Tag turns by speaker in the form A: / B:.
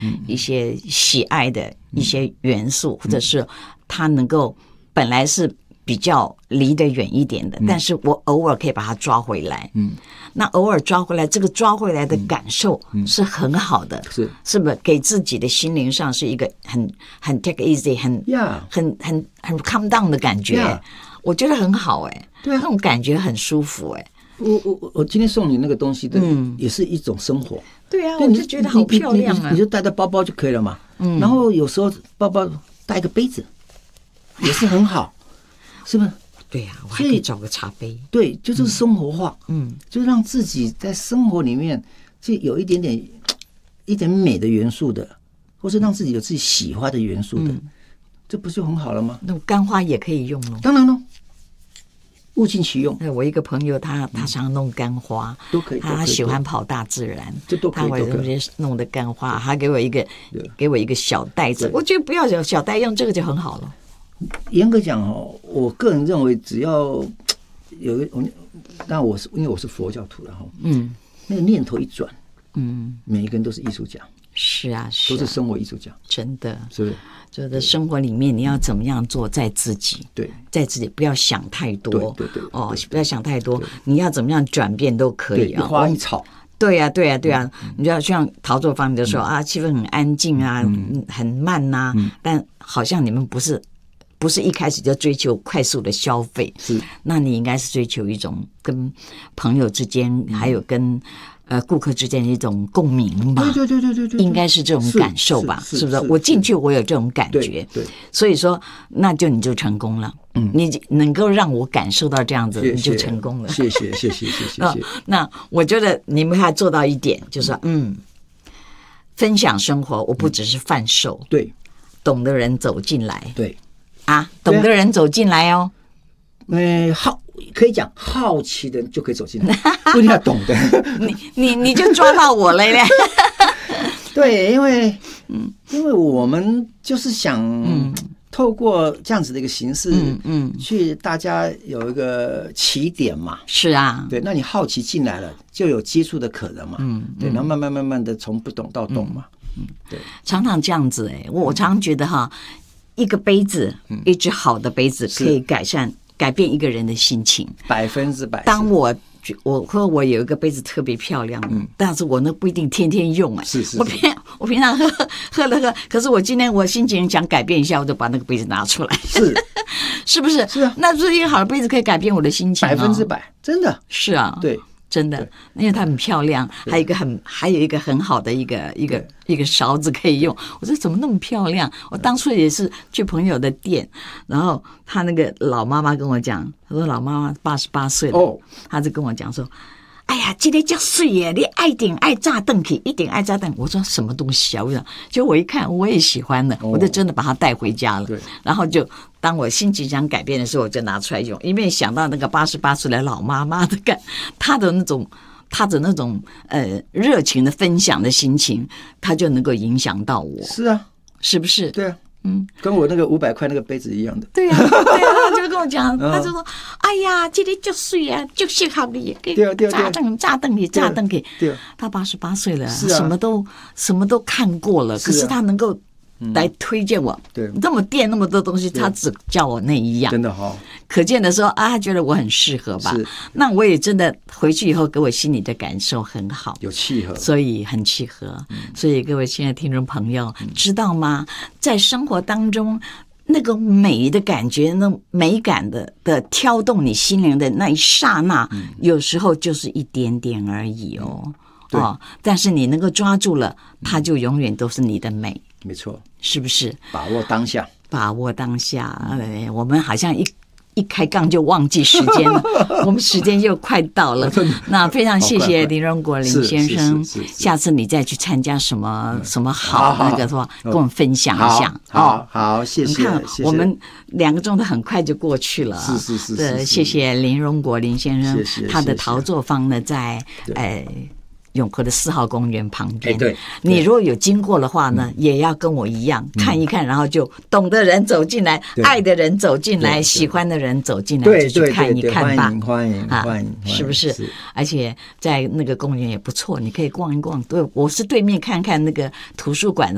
A: 一些喜爱的一些元素，或者是他能够本来是比较离得远一点的，但是我偶尔可以把它抓回来。那偶尔抓回来，这个抓回来的感受是很好的，是不是给自己的心灵上是一个很 take easy， 很 calm down 的感觉？我觉得很好对，那种感觉很舒服
B: 我今天送你那个东西的，也是一种生活。
A: 对啊，我就觉得好漂亮啊！
B: 你就带着包包就可以了嘛。然后有时候包包带一个杯子，也是很好，是不是？
A: 对呀，我还可以找个茶杯。
B: 对，就是生活化。就是让自己在生活里面就有一点美的元素的，或是让自己有自己喜欢的元素的，这不就很好了吗？
A: 那干花也可以用哦。
B: 当然了。物尽其用。
A: 我一个朋友他常弄干花，
B: 都可以。
A: 他喜欢跑大自然，
B: 这都可以。
A: 他会直接弄的干花，他给我一个小袋子，我觉得不要有小袋，用这个就很好了。
B: 严格讲我个人认为只要有一个，当然因为我是佛教徒了那个念头一转，每一个人都是艺术家。
A: 是啊，
B: 都是生活艺术家，
A: 真的，
B: 是不是？
A: 就在生活里面，你要怎么样做，在自己，在自己不要想太多，
B: 对，
A: 不要想太多，你要怎么样转变都可以
B: 啊，一花一草。
A: 对呀，你就要像陶作坊就说气氛很安静啊，很慢啊，但好像你们不是一开始就追求快速的消费，那你应该是追求一种跟朋友之间，还有跟顾客之间的一种共鸣吧。
B: 对，
A: 应该是这种感受吧，是不是？我进去我有这种感觉，
B: 对，
A: 所以说那你就成功了。你能够让我感受到这样子，你就成功了。
B: 谢谢。
A: 那我觉得你们还做到一点，就是说分享生活，我不只是贩售，
B: 对，
A: 懂的人走进来，
B: 对
A: 懂的人走进来哦。
B: 可以讲好奇的人就可以走进来，不一定要懂的。
A: 你就抓到我了嘞。
B: 对，因为我们就是想透过这样子的一个形式，去大家有一个起点嘛。
A: 是啊，
B: 对，那你好奇进来了，就有接触的可能嘛。对，然后慢慢的从不懂到懂嘛。对，
A: 常常这样子我常常觉得一个杯子，一只好的杯子可以改变一个人的心情
B: ，100%。
A: 当我有一个杯子特别漂亮，但是我那不一定天天用
B: 是。
A: 我平常喝了，可是我今天我心情想改变一下，我就把那个杯子拿出来，是不是？
B: 是啊，
A: 那是一个好的杯子可以改变我的心情
B: 100%，真的
A: 是啊，
B: 对。
A: 真的，因为它很漂亮，还有一个很好的一个勺子可以用。我说怎么那么漂亮？我当初也是去朋友的店，然后他那个老妈妈跟我讲，他说老妈妈88岁了，他就跟我讲说，哎呀，这个叫水耶，你一定爱炸蛋去，一定爱炸蛋。我说什么东西啊？我想，就我一看我也喜欢了，我就真的把它带回家了。然后就当我心情想改变的时候，我就拿出来用，因为想到那个88岁的老妈妈的她的那种热情的分享的心情，她就能够影响到我。
B: 是啊，
A: 是不是？
B: 对啊。跟我那个500块那个杯子一样的。
A: 对啊，他就跟我讲，他就说：“哎呀，这里就水啊，就适合你，炸灯你。”
B: 对，
A: 他88岁了，
B: 是啊，
A: 什么都看过了，可是他能够来推荐我，这么店那么多东西，他只叫我那一样，
B: 真的哈。
A: 可见的说他觉得我很适合吧？那我也真的回去以后，给我心里的感受很好，
B: 有契合，
A: 所以很契合。所以各位亲爱的听众朋友，知道吗？在生活当中，那个美的感觉，那美感的挑动你心灵的那一刹那，有时候就是一点点而已但是你能够抓住了，它就永远都是你的美。
B: 没错，
A: 是不是？
B: 把握当下，
A: 我们好像一开杠就忘记时间了，我们时间又快到了。那非常谢谢林荣国林先生，下次你再去参加什么好那个的话，跟我们分享一下。
B: 好，谢谢。
A: 你看，我们2个钟头很快就过去了。
B: 是。
A: 谢谢林荣国林先生，他的陶作坊呢在永和的4号公园旁边。
B: 对，
A: 你如果有经过的话呢，也要跟我一样看一看，然后就懂的人走进来，爱的人走进来，喜欢的人走进来，就去看一看吧。
B: 欢迎，
A: 是不是？而且在那个公园也不错，你可以逛一逛。对，我是对面看看那个图书馆。